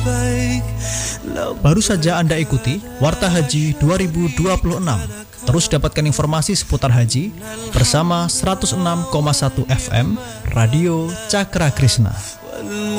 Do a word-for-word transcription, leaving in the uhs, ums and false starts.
Baru saja Anda ikuti Warta Haji dua ribu dua puluh enam. Terus dapatkan informasi seputar haji bersama seratus enam koma satu F M Radio Cakra Krishna.